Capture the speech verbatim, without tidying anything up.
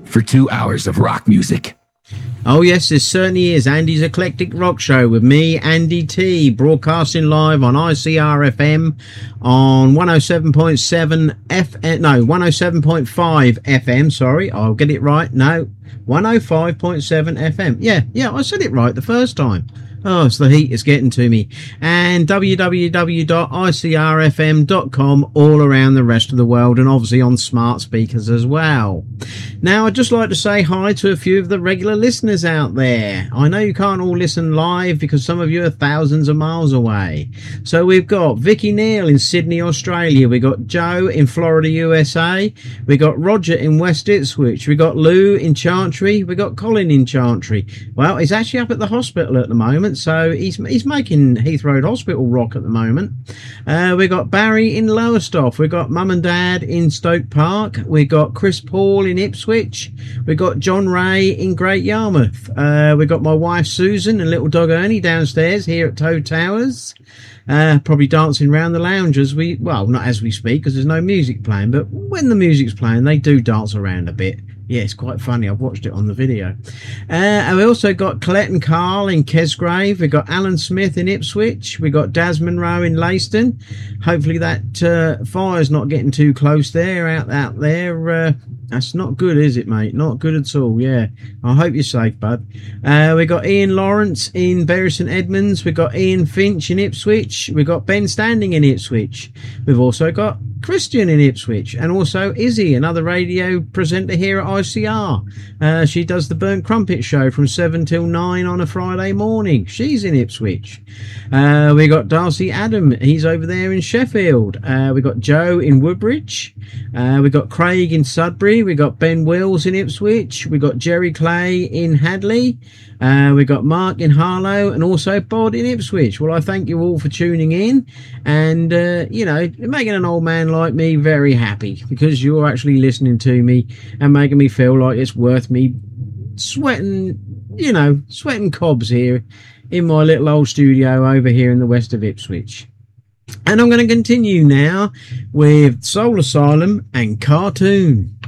for two hours of rock music. Oh yes, this certainly is Andy's Eclectic Rock Show with me, Andy T, broadcasting live on I C R F M on one oh seven point seven F M, no, one oh seven point five F M, sorry, I'll get it right, no, one oh five point seven F M, yeah, yeah, I said it right the first time. Oh, it's the heat is getting to me. And w w w dot i c r f m dot com all around the rest of the world, and obviously on smart speakers as well. Now, I'd just like to say hi to a few of the regular listeners out there. I know you can't all listen live because some of you are thousands of miles away. So we've got Vicky Neal in Sydney, Australia. We've got Joe in Florida, U S A. We've got Roger in West Ipswich. We've got Lou in Chantry. We've got Colin in Chantry. Well, he's actually up at the hospital at the moment. So he's he's making Heathrow Hospital rock at the moment. Uh, we've got Barry in Lowestoft. We've got Mum and Dad in Stoke Park. We've got Chris Paul in Ipswich. We've got John Ray in Great Yarmouth. Uh, we've got my wife Susan and little dog Ernie downstairs here at Toad Towers. Uh, probably dancing around the lounge as we, well, not as we speak because there's no music playing, but when the music's playing, they do dance around a bit. Yeah, it's quite funny. I've watched it on the video. Uh, and we also got Colette and Carl in Kesgrave. We've got Alan Smith in Ipswich. We've got Daz Monroe in Leyston. Hopefully that uh, fire's not getting too close there, out, out there. Uh, that's not good, is it, mate? Not good at all, yeah. I hope you're safe, bud. Uh, we've got Ian Lawrence in Bury St Edmunds. We've got Ian Finch in Ipswich. We've got Ben Standing in Ipswich. We've also got Christian in Ipswich, and also Izzy, another radio presenter here at I C R. Uh, she does the Burnt Crumpet show from seven till nine on a Friday morning. She's in Ipswich. Uh, we got Darcy Adam, he's over there in Sheffield. Uh, we got Joe in Woodbridge. Uh, we got Craig in Sudbury. We got Ben Wills in Ipswich. We got Jerry Clay in Hadley. Uh, we got Mark in Harlow, and also Bod in Ipswich. Well, I thank you all for tuning in, and uh, you know, making an old man like me very happy, because you're actually listening to me and making me feel like it's worth me sweating, you know, sweating cobs here in my little old studio over here in the west of Ipswich. And I'm going to continue now with Soul Asylum and Cartoon.